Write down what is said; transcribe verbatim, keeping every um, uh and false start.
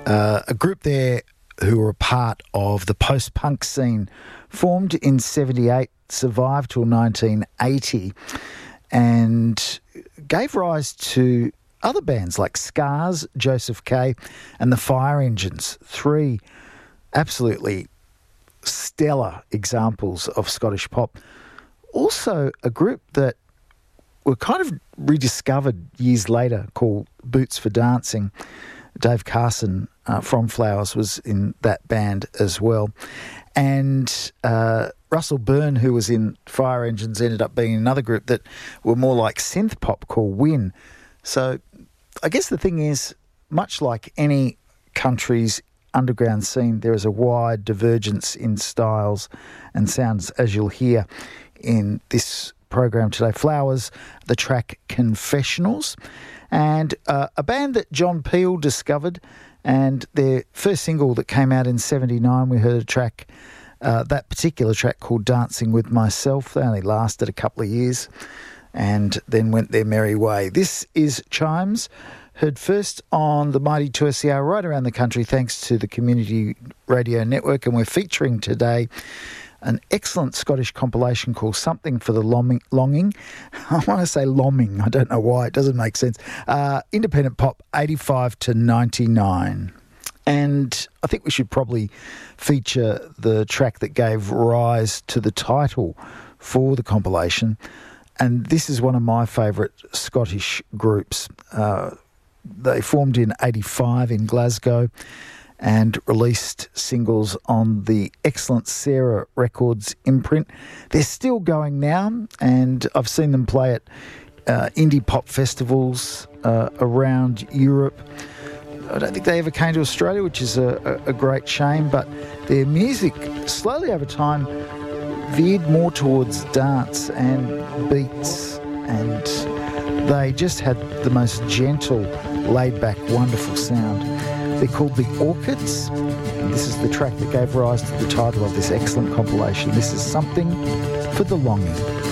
Uh, a group there who were a part of the post-punk scene, formed in seventy-eight, survived till nineteen eighty, and gave rise to other bands like Scars, Joseph K, and the Fire Engines, three absolutely stellar examples of Scottish pop. Also a group that were kind of rediscovered years later called Boots for Dancing. Dave Carson uh, from Flowers was in that band as well. And uh, Russell Byrne, who was in Fire Engines, ended up being another group that were more like synth pop called Win. So I guess the thing is, much like any country's underground scene, there is a wide divergence in styles and sounds, as you'll hear in this program today. Flowers, the track Confessionals, and uh, a band that John Peel discovered, and their first single that came out in seventy-nine, we heard a track, uh, that particular track called Dancing With Myself. They only lasted a couple of years and then went their merry way. This is Chimes, heard first on the mighty two S C R right around the country thanks to the Community Radio Network, and we're featuring today an excellent Scottish compilation called Something for the Longing. longing. I want to say Lomming. I don't know why. It doesn't make sense. Uh, independent pop, eighty-five to ninety-nine. And I think we should probably feature the track that gave rise to the title for the compilation. And this is one of my favourite Scottish groups. Uh, they formed in eighty-five in Glasgow and released singles on the excellent Sarah Records imprint. They're still going now, and I've seen them play at uh, indie pop festivals uh, around Europe. I don't think they ever came to Australia, which is a, a, a great shame, but their music slowly over time veered more towards dance and beats, and they just had the most gentle, laid-back, wonderful sound. They're called The Orchids, and this is the track that gave rise to the title of this excellent compilation. This is Something for the Longing.